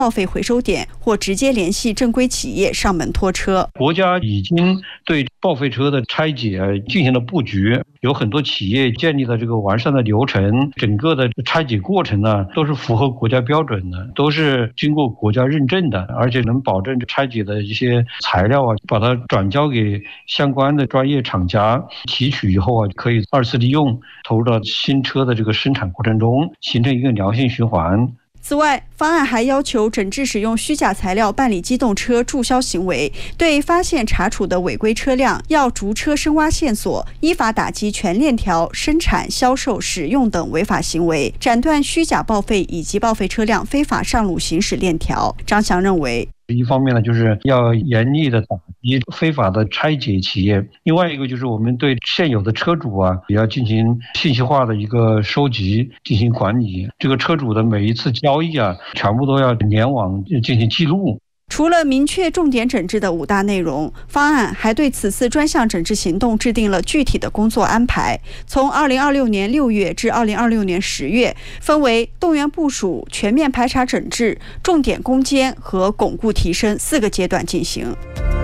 报废回收点，或直接联系正规企业上门拖车。 国家已经对报废车的拆解进行了布局，有很多企业建立了这个完善的流程，整个的拆解过程呢都是符合国家标准的，都是经过国家认证的，而且能保证拆解的一些材料把它转交给相关的专业厂家提取以后可以二次利用，投入到新车的这个生产过程中，形成一个良性循环。 此外，方案还要求整治使用虚假材料办理机动车注销行为，对发现查处的违规车辆要逐车深挖线索，依法打击全链条生产、销售、使用等违法行为，斩断虚假报废以及报废车辆非法上路行驶链条。张翔认为， 一方面呢，就是要严厉的打击非法的拆解企业；另外一个就是我们对现有的车主也要进行信息化的一个收集，进行管理。这个车主的每一次交易全部都要联网进行记录。 除了明确重点整治的5大内容，方案还对此次专项整治行动制定了具体的工作安排。从2026年6月至2026年10月，分为动员部署、全面排查整治、重点攻坚和巩固提升4个阶段进行。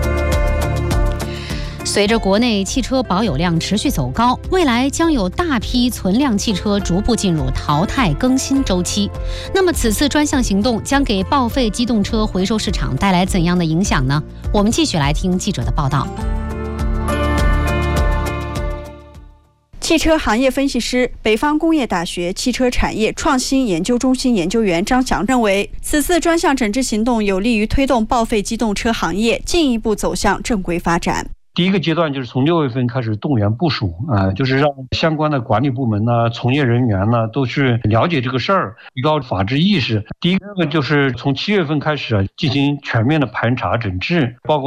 随着国内汽车保有量持续走高，未来将有大批存量汽车逐步进入淘汰更新周期。那么此次专项行动将给报废机动车回收市场带来怎样的影响呢？我们继续来听记者的报道。 汽车行业分析师、北方工业大学汽车产业创新研究中心研究员张翔认为，此次专项整治行动有利于推动报废机动车行业进一步走向正规发展。 第一个阶段就是从6月份开始动员部署就是让相关的管理部门从业人员都去了解这个事儿，提高法治意识。第一个就是从7月份开始进行全面的盘查整治，包括